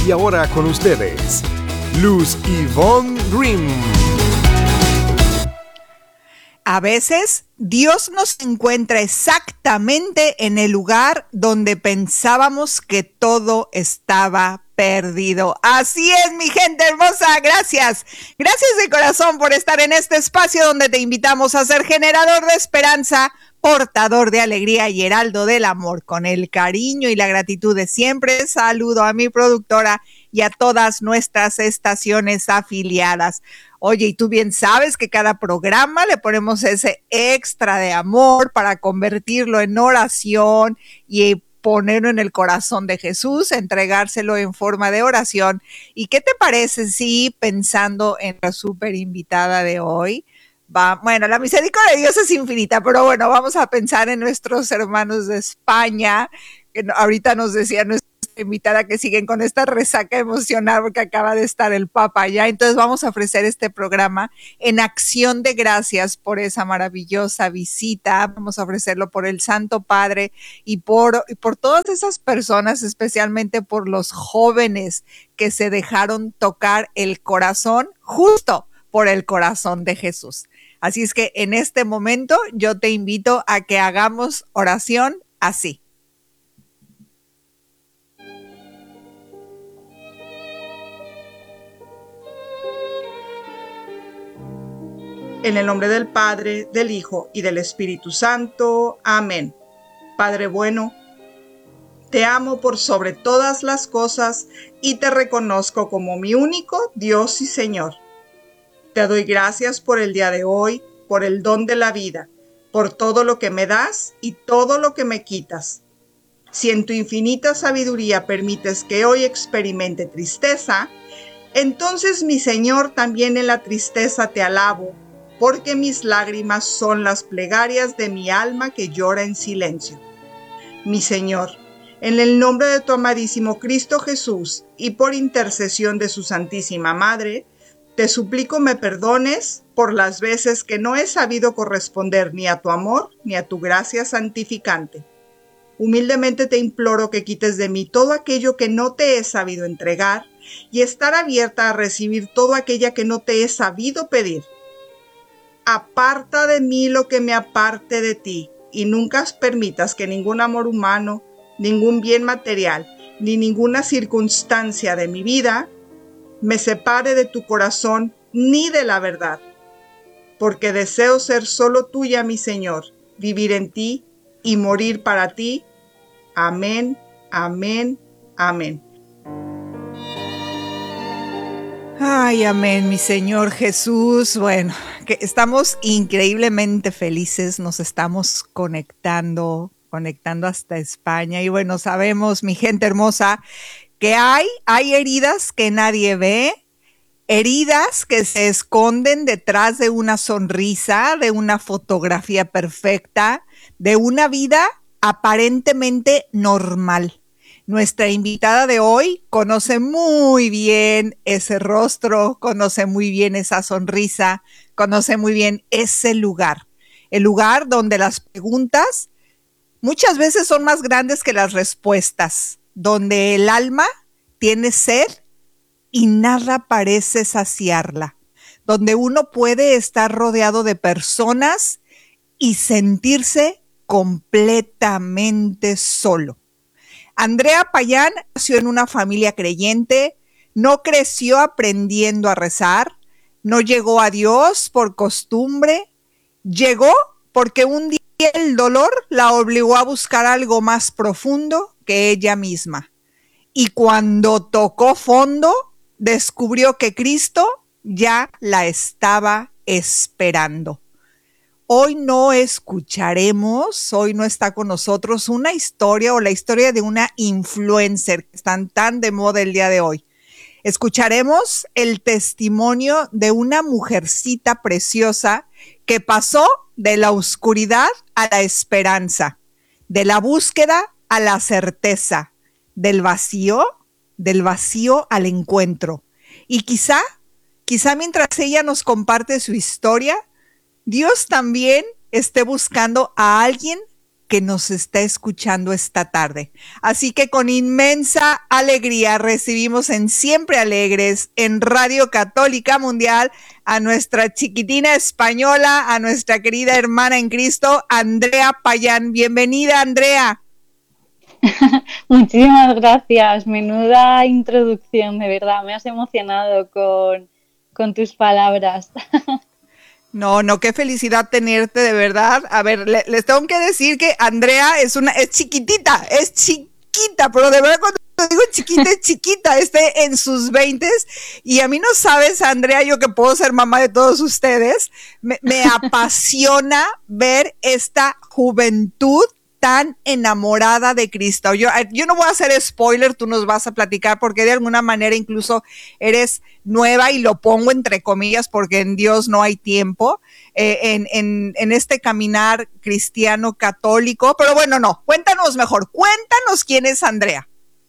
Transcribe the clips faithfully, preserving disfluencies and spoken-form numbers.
Y ahora con ustedes, Luz Ivonne Grimm. A veces Dios nos encuentra exactamente en el lugar donde pensábamos que todo estaba perdido. Así es, mi gente hermosa, gracias. Gracias de corazón por estar en este espacio donde te invitamos a ser generador de esperanza, portador de alegría y heraldo del amor. Con el cariño y la gratitud de siempre, saludo a mi productora y a todas nuestras estaciones afiliadas. Oye, y tú bien sabes que cada programa le ponemos ese extra de amor para convertirlo en oración y ponerlo en el corazón de Jesús, entregárselo en forma de oración. ¿Y qué te parece si, pensando en la súper invitada de hoy, va, bueno, la misericordia de Dios es infinita, pero bueno, vamos a pensar en nuestros hermanos de España, que ahorita nos decía nuestra invitada que siguen con esta resaca emocional porque acaba de estar el Papa allá. Entonces vamos a ofrecer este programa en acción de gracias por esa maravillosa visita. Vamos a ofrecerlo por el Santo Padre y por, y por todas esas personas, especialmente por los jóvenes que se dejaron tocar el corazón justo por el corazón de Jesús. Así es que en este momento yo te invito a que hagamos oración así. En el nombre del Padre, del Hijo y del Espíritu Santo. Amén. Padre bueno, te amo por sobre todas las cosas y te reconozco como mi único Dios y Señor. Te doy gracias por el día de hoy, por el don de la vida, por todo lo que me das y todo lo que me quitas. Si en tu infinita sabiduría permites que hoy experimente tristeza, entonces, mi Señor, también en la tristeza te alabo, porque mis lágrimas son las plegarias de mi alma que llora en silencio. Mi Señor, en el nombre de tu amadísimo Cristo Jesús y por intercesión de su Santísima Madre, te suplico me perdones por las veces que no he sabido corresponder ni a tu amor ni a tu gracia santificante. Humildemente te imploro que quites de mí todo aquello que no te he sabido entregar y estar abierta a recibir todo aquello que no te he sabido pedir. Aparta de mí lo que me aparte de ti, y nunca permitas que ningún amor humano, ningún bien material, ni ninguna circunstancia de mi vida me separe de tu corazón ni de la verdad, porque deseo ser solo tuya, mi Señor, vivir en ti y morir para ti. Amén, amén, amén. Ay, amén, mi Señor Jesús. Bueno, que estamos increíblemente felices, nos estamos conectando, conectando hasta España. Y bueno, sabemos, mi gente hermosa, que hay, hay heridas que nadie ve, heridas que se esconden detrás de una sonrisa, de una fotografía perfecta, de una vida aparentemente normal. Nuestra invitada de hoy conoce muy bien ese rostro, conoce muy bien esa sonrisa, conoce muy bien ese lugar. El lugar donde las preguntas muchas veces son más grandes que las respuestas, donde el alma tiene sed y nada parece saciarla, donde uno puede estar rodeado de personas y sentirse completamente solo. Andrea Payán nació en una familia creyente, no creció aprendiendo a rezar, no llegó a Dios por costumbre, llegó porque un día el dolor la obligó a buscar algo más profundo que ella misma. Y cuando tocó fondo, descubrió que Cristo ya la estaba esperando. Hoy no escucharemos, hoy no está con nosotros una historia o la historia de una influencer que están tan de moda el día de hoy. Escucharemos el testimonio de una mujercita preciosa que pasó de la oscuridad a la esperanza, de la búsqueda a la certeza, del vacío, del vacío al encuentro. Y quizá, quizá mientras ella nos comparte su historia, Dios también esté buscando a alguien que nos está escuchando esta tarde. Así que con inmensa alegría recibimos en Siempre Alegres, en Radio Católica Mundial, a nuestra chiquitina española, a nuestra querida hermana en Cristo, Andrea Payán. Bienvenida, Andrea. Muchísimas gracias, menuda introducción, de verdad, me has emocionado con, con tus palabras. No, no, qué felicidad tenerte, de verdad. A ver, le, les tengo que decir que Andrea es una, es chiquitita, es chiquita, pero de verdad cuando digo chiquita, es chiquita, esté en sus veintes, y a mí no sabes, Andrea, yo que puedo ser mamá de todos ustedes, me, me apasiona ver esta juventud tan enamorada de Cristo. Yo, yo no voy a hacer spoiler, tú nos vas a platicar porque de alguna manera incluso eres nueva, y lo pongo entre comillas porque en Dios no hay tiempo, eh, en, en, en este caminar cristiano católico. Pero bueno, no, cuéntanos mejor, cuéntanos quién es Andrea.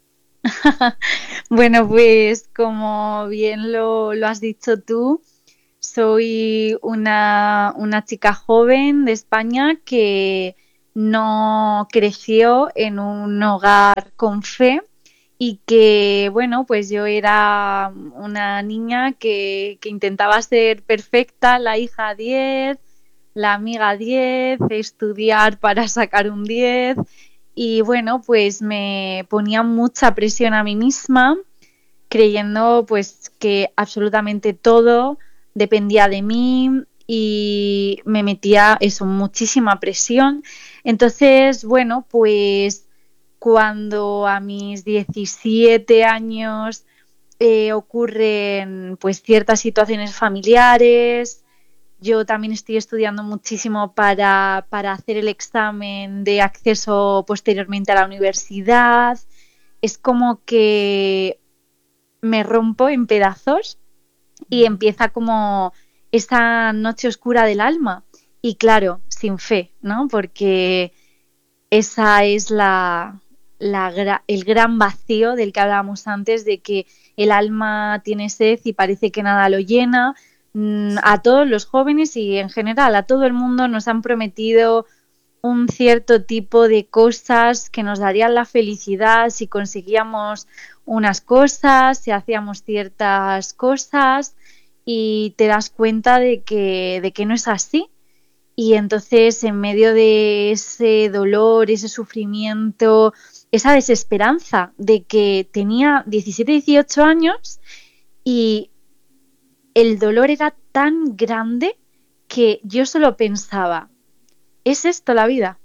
Bueno, pues como bien lo, lo has dicho tú, soy una, una chica joven de España que no creció en un hogar con fe y que, bueno, pues yo era una niña que, que intentaba ser perfecta, la hija diez, la amiga diez, estudiar para sacar un diez, y bueno, pues me ponía mucha presión a mí misma, creyendo pues que absolutamente todo dependía de mí, y me metía eso, muchísima presión. Entonces, bueno, pues cuando a mis diecisiete años eh, ocurren pues ciertas situaciones familiares, yo también estoy estudiando muchísimo para, para hacer el examen de acceso posteriormente a la universidad, es como que me rompo en pedazos y empieza como esa noche oscura del alma, y claro, sin fe, ¿no? Porque esa es la, la, el gran vacío del que hablábamos antes, de que el alma tiene sed y parece que nada lo llena. A todos los jóvenes y en general a todo el mundo nos han prometido un cierto tipo de cosas que nos darían la felicidad si conseguíamos unas cosas, si hacíamos ciertas cosas, y te das cuenta de que, de que no es así. Y entonces, en medio de ese dolor, ese sufrimiento, esa desesperanza de que tenía diecisiete, dieciocho años y el dolor era tan grande que yo solo pensaba, ¿es esto la vida?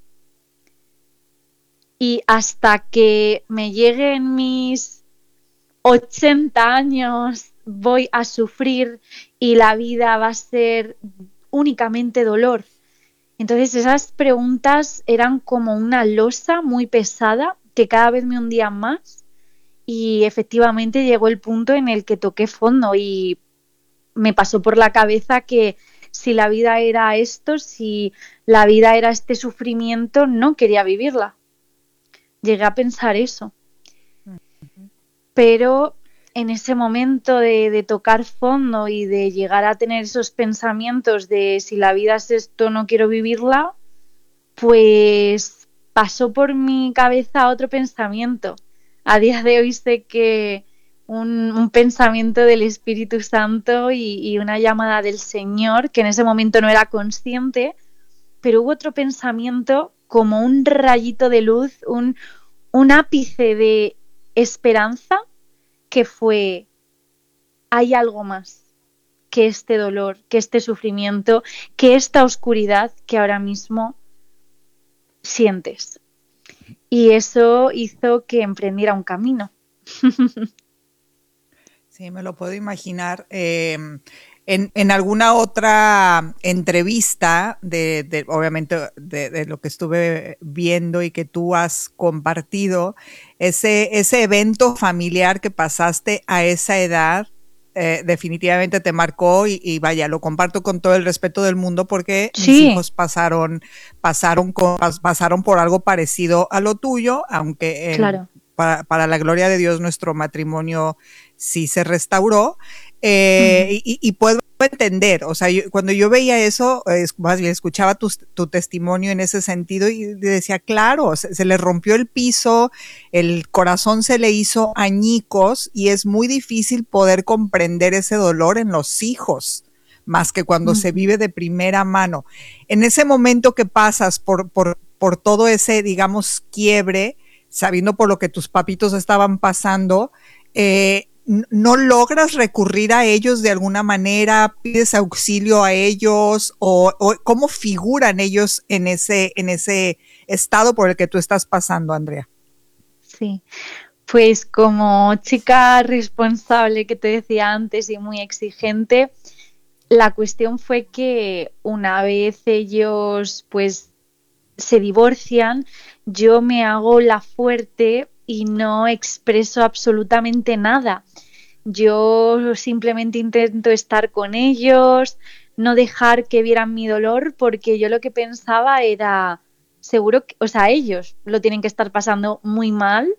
Y hasta que me lleguen mis ochenta años, voy a sufrir y la vida va a ser únicamente dolor. Entonces esas preguntas eran como una losa muy pesada que cada vez me hundía más, y efectivamente llegó el punto en el que toqué fondo y me pasó por la cabeza que si la vida era esto, si la vida era este sufrimiento, no quería vivirla. Llegué a pensar eso. Pero en ese momento de, de tocar fondo y de llegar a tener esos pensamientos de si la vida es esto, no quiero vivirla, pues pasó por mi cabeza otro pensamiento. A día de hoy sé que un, un pensamiento del Espíritu Santo y, y una llamada del Señor, que en ese momento no era consciente, pero hubo otro pensamiento como un rayito de luz, un, un ápice de esperanza, que fue, hay algo más que este dolor, que este sufrimiento, que esta oscuridad que ahora mismo sientes. Y eso hizo que emprendiera un camino. Sí, me lo puedo imaginar. Eh, en, en alguna otra entrevista, de, de obviamente de, de lo que estuve viendo y que tú has compartido, ese, ese evento familiar que pasaste a esa edad, eh, definitivamente te marcó, y, y vaya, lo comparto con todo el respeto del mundo porque sí. Mis hijos pasaron, pasaron, con, pasaron por algo parecido a lo tuyo, aunque en, claro. para, para la gloria de Dios nuestro matrimonio sí se restauró, eh, uh-huh. y, y puedo entender, o sea, yo, cuando yo veía eso, eh, más bien escuchaba tu, tu testimonio en ese sentido y decía, claro, se, se le rompió el piso, el corazón se le hizo añicos y es muy difícil poder comprender ese dolor en los hijos, más que cuando uh-huh. se vive de primera mano. En ese momento que pasas por, por, por todo ese, digamos, quiebre, sabiendo por lo que tus papitos estaban pasando, eh, ¿no logras recurrir a ellos de alguna manera? ¿Pides auxilio a ellos? ¿O, o cómo figuran ellos en ese, en ese estado por el que tú estás pasando, Andrea? Sí, pues como chica responsable que te decía antes y muy exigente, la cuestión fue que una vez ellos pues se divorcian, yo me hago la fuerte y no expreso absolutamente nada. Yo simplemente intento estar con ellos, no dejar que vieran mi dolor, porque yo lo que pensaba era, seguro que, o sea, ellos lo tienen que estar pasando muy mal.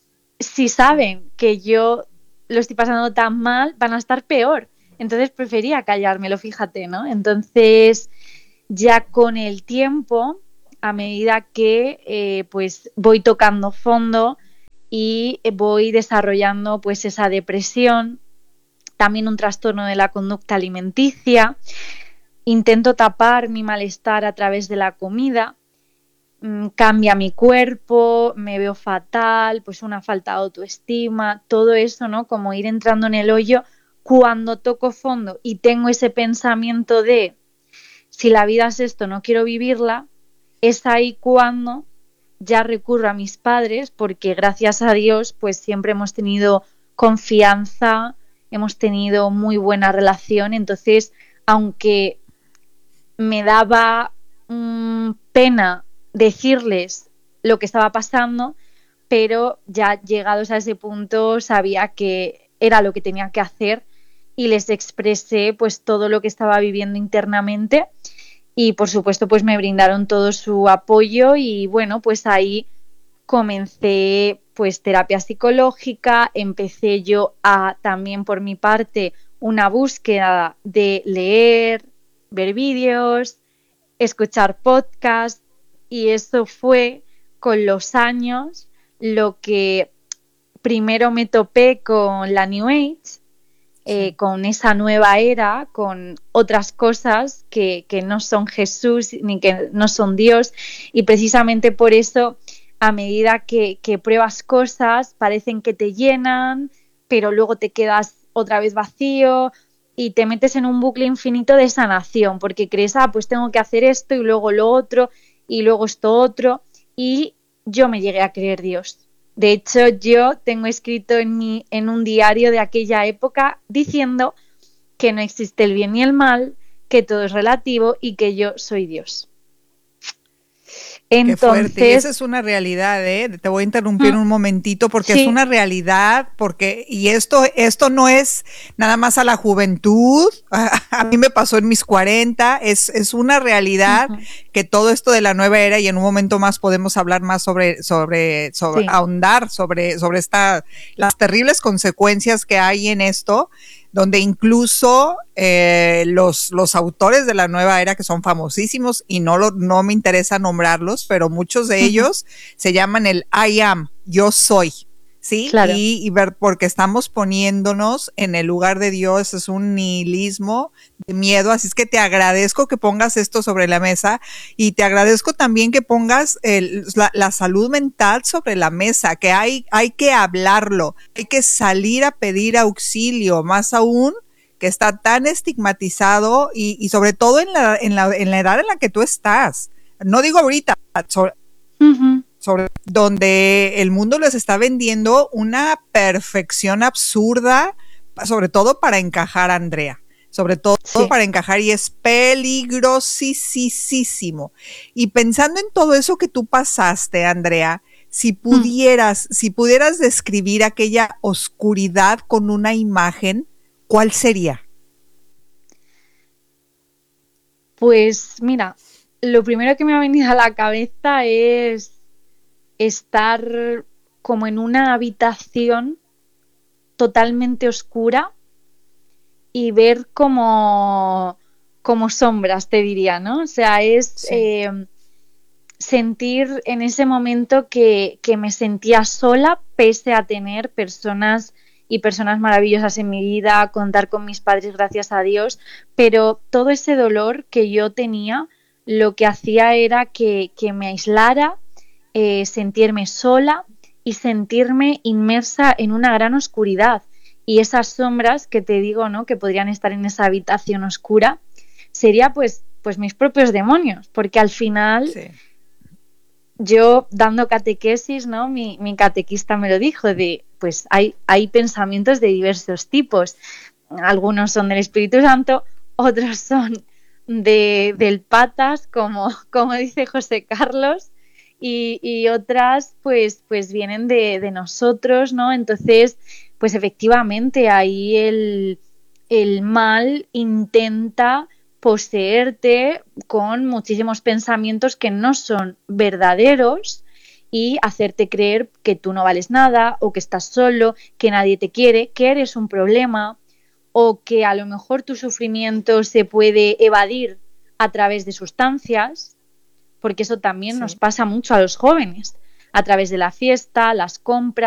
Si saben que yo lo estoy pasando tan mal, van a estar peor. Entonces prefería callármelo, fíjate, ¿no? Entonces, ya con el tiempo, a medida que eh, pues voy tocando fondo y voy desarrollando pues esa depresión, también un trastorno de la conducta alimenticia, intento tapar mi malestar a través de la comida, mmm, cambia mi cuerpo, me veo fatal, pues una falta de autoestima, todo eso, ¿no? Como ir entrando en el hoyo cuando toco fondo y tengo ese pensamiento de si la vida es esto, no quiero vivirla, es ahí cuando ya recurro a mis padres, porque gracias a Dios pues siempre hemos tenido confianza, hemos tenido muy buena relación, entonces aunque me daba mmm, pena decirles lo que estaba pasando, pero ya llegados a ese punto sabía que era lo que tenía que hacer y les expresé pues todo lo que estaba viviendo internamente. Y por supuesto pues me brindaron todo su apoyo y bueno, pues ahí comencé pues terapia psicológica, empecé yo a también por mi parte una búsqueda de leer, ver vídeos, escuchar podcasts y eso fue con los años lo que primero me topé con la New Age. Eh, con esa nueva era, con otras cosas que, que no son Jesús ni que no son Dios y precisamente por eso a medida que, que pruebas cosas parecen que te llenan pero luego te quedas otra vez vacío y te metes en un bucle infinito de sanación porque crees, ah, pues tengo que hacer esto y luego lo otro y luego esto otro y yo me llegué a creer Dios. De hecho, yo tengo escrito en, mi, en un diario de aquella época diciendo que no existe el bien ni el mal, que todo es relativo y que yo soy Dios. Entonces, qué fuerte. Y esa es una realidad, ¿eh? Te voy a interrumpir uh, un momentito porque sí. es una realidad, porque y esto esto no es nada más a la juventud, a, a mí me pasó en mis cuarenta, es, es una realidad uh-huh. que todo esto de la nueva era y en un momento más podemos hablar más sobre sobre sobre sí. ahondar sobre sobre esta las terribles consecuencias que hay en esto, donde incluso eh, los, los autores de la nueva era que son famosísimos y no, lo, no me interesa nombrarlos, pero muchos de uh-huh. ellos se llaman el I am, yo soy, ¿sí? Claro. Y, y ver, porque estamos poniéndonos en el lugar de Dios, es un nihilismo de miedo, así es que te agradezco que pongas esto sobre la mesa y te agradezco también que pongas el, la, la salud mental sobre la mesa, que hay, hay que hablarlo, hay que salir a pedir auxilio, más aún que está tan estigmatizado y, y sobre todo en la, en, la, en la edad en la que tú estás, no digo ahorita, sobre, uh-huh. sobre donde el mundo les está vendiendo una perfección absurda, sobre todo para encajar, Andrea. Sobre todo sí. para encajar y es peligrosísimo. Y pensando en todo eso que tú pasaste, Andrea, si pudieras, mm. si pudieras describir aquella oscuridad con una imagen, ¿cuál sería? Pues mira, lo primero que me ha venido a la cabeza es estar como en una habitación totalmente oscura y ver como, como sombras, te diría, ¿no? O sea, es Sí. eh, sentir en ese momento que, que me sentía sola pese a tener personas y personas maravillosas en mi vida, contar con mis padres, gracias a Dios, pero todo ese dolor que yo tenía lo que hacía era que, que me aislara, eh, sentirme sola y sentirme inmersa en una gran oscuridad. Y esas sombras que te digo, ¿no?, que podrían estar en esa habitación oscura, sería pues, pues mis propios demonios, porque al final... Sí. Yo dando catequesis, ¿no? Mi, mi catequista me lo dijo, de pues hay, hay pensamientos de diversos tipos. Algunos son del Espíritu Santo, otros son de, del patas, como, como dice José Carlos, y, y otras pues, pues vienen de, de nosotros, ¿no? Entonces, pues efectivamente ahí el, el mal intenta poseerte con muchísimos pensamientos que no son verdaderos y hacerte creer que tú no vales nada o que estás solo, que nadie te quiere, que eres un problema o que a lo mejor tu sufrimiento se puede evadir a través de sustancias, porque eso también Sí. nos pasa mucho a los jóvenes, a través de la fiesta, las compras.